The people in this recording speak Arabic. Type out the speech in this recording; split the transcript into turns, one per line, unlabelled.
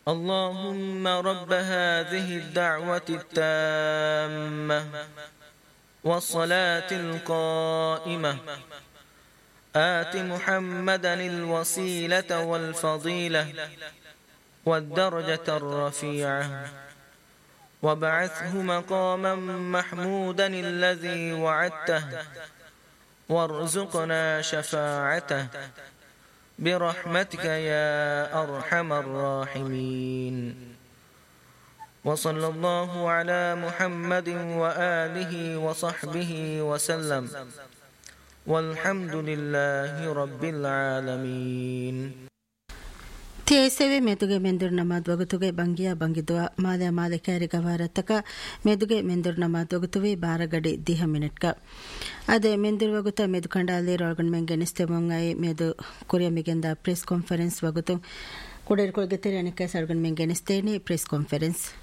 اللهم رب هذه الدعوة التامة والصلاة القائمة آت محمدا الوسيلة والفضيلة والدرجة الرفيعة وابعثه مقاما محمودا الذي وعدته وارزقنا شفاعته برحمتك يا أرحم الراحمين وصلى الله على محمد وآله وصحبه وسلم والحمد لله رب العالمين.
ತಿಯೈಸೆವೆ ಮೆದುಗೆ ಮೆಂದುರ್ ನಮಾದ್ ವಗುತುಗೆ ಬಂಗಿಯ ಬಂಗಿದುವ ಮಾಲೆ ಮಾಲೆ ಕ್ಯಾರಿ ಗವಾರತ್ತಕ ಮೆದುಗೆ ಮೆಂದುರ್ ನಮಾದ್ ವಗುತುವೆ ಬಾರಗಡಿ 10 ಮಿನಿಟ್ಕ ಅದೆ ಮೆಂದುರ್ ವಗುತ ಮೆದು ಕಂಡಾಲೆ ರೋಗನ್ ಮೆಂಗೆ ನಿಸ್ತೆಮೊಂ ಐ ಮೆದು ಕೊರಿಯ ಮಿಗೆಂದ ಪ್ರೆಸ್ ಕಾನ್ಫರೆನ್ಸ್ ವಗುತು ಕುಡೇರ್ ಕೊಳಗೆ ತೆರೆನಿಕ ಸರ್ಗನ್ ಮೆಂಗೆ ನಿಸ್ತೇನೆ ಪ್ರೆಸ್ ಕಾನ್ಫರೆನ್ಸ್